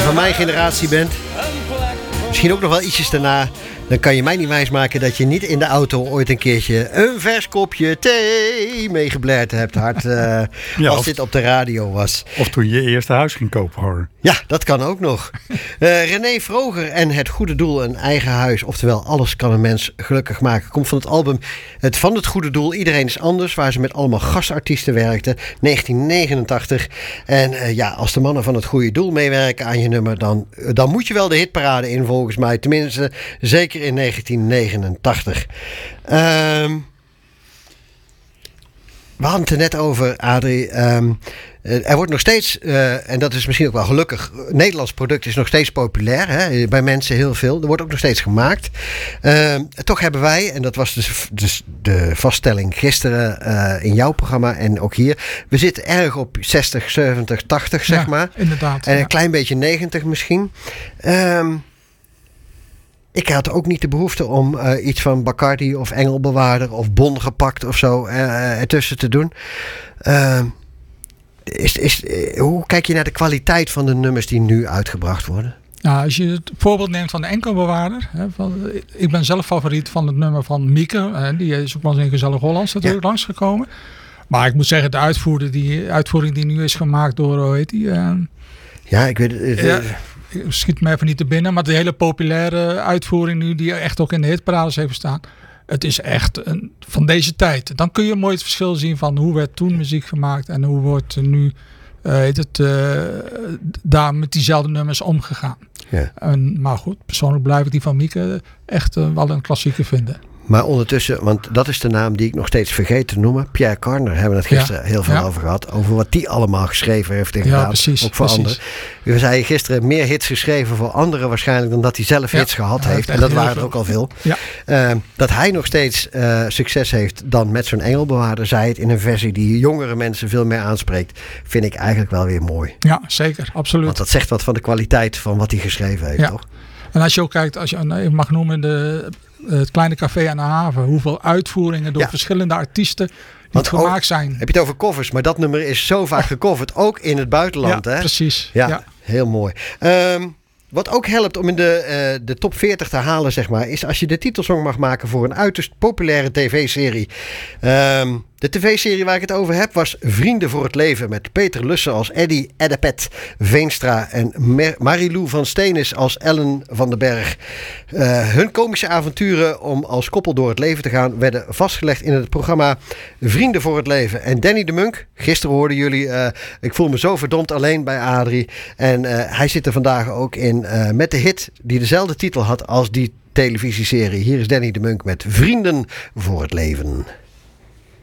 van mijn generatie bent, misschien ook nog wel ietsjes daarna, dan kan je mij niet wijsmaken dat je niet in de auto ooit een keertje een vers kopje thee meegeblerd hebt, hard, als dit op de radio was. Of toen je eerste huis ging kopen, hoor. Ja, dat kan ook nog. René Vroger en Het Goede Doel, een eigen huis. Oftewel, alles kan een mens gelukkig maken. Komt van het album Van het Goede Doel. Iedereen is anders, waar ze met allemaal gastartiesten werkten. 1989. En als de mannen van Het Goede Doel meewerken aan je nummer, dan moet je wel de hitparade in, volgens mij. Tenminste, zeker in 1989. We hadden het er net over, Adrie. Er wordt nog steeds, en dat is misschien ook wel gelukkig, Nederlands product is nog steeds populair. Hè? Bij mensen heel veel. Er wordt ook nog steeds gemaakt. Toch hebben wij, en dat was dus de vaststelling gisteren in jouw programma en ook hier. We zitten erg op 60, 70, 80 zeg maar. Inderdaad. En een klein beetje 90 misschien. Ik had ook niet de behoefte om iets van Bacardi of Engelbewaarder of Bon gepakt of zo ertussen te doen. Hoe kijk je naar de kwaliteit van de nummers die nu uitgebracht worden? Nou, als je het voorbeeld neemt van de Engelbewaarder. Ik ben zelf favoriet van het nummer van Mieke. Die is ook wel eens in Gezellig Hollands natuurlijk langsgekomen. Maar ik moet zeggen, de uitvoering die nu is gemaakt door, hoe heet die? Ja, ik weet het. Schiet me even niet te binnen. Maar de hele populaire uitvoering nu, die echt ook in de hitparades heeft staan. Het is echt van deze tijd. Dan kun je mooi het verschil zien van hoe werd toen muziek gemaakt en hoe wordt nu daar met diezelfde nummers omgegaan. Ja. Maar goed, persoonlijk blijf ik die van Mieke echt wel een klassieker vinden. Maar ondertussen, want dat is de naam die ik nog steeds vergeet te noemen. Pierre Carner, hebben we het gisteren heel veel over gehad. Over wat die allemaal geschreven heeft en gedaan. Precies, ook voor anderen. We zeiden gisteren meer hits geschreven voor anderen waarschijnlijk dan dat hij zelf hits gehad heeft. En dat waren er ook al veel. Ja. Dat hij nog steeds succes heeft dan met zo'n Engelbewaarder, zei het in een versie die jongere mensen veel meer aanspreekt. Vind ik eigenlijk wel weer mooi. Ja, zeker. Absoluut. Want dat zegt wat van de kwaliteit van wat hij geschreven heeft, toch? En als je ook kijkt, als je mag noemen het kleine café aan de haven. Hoeveel uitvoeringen door verschillende artiesten gemaakt zijn. Heb je het over covers, maar dat nummer is zo vaak gecoverd. Ook in het buitenland. Ja, hè? Precies. Ja, heel mooi. Wat ook helpt om in de top 40 te halen, zeg maar, is als je de titelsong mag maken voor een uiterst populaire tv-serie. De tv-serie waar ik het over heb was Vrienden voor het Leven met Peter Lussen als Eddie Eddepet Veenstra en Marilou van Steenis als Ellen van den Berg. Hun komische avonturen om als koppel door het leven te gaan werden vastgelegd in het programma Vrienden voor het Leven. En Danny de Munk, gisteren hoorden jullie, ik voel me zo verdomd alleen bij Adrie. En hij zit er vandaag ook in met de hit die dezelfde titel had als die televisieserie. Hier is Danny de Munk met Vrienden voor het Leven.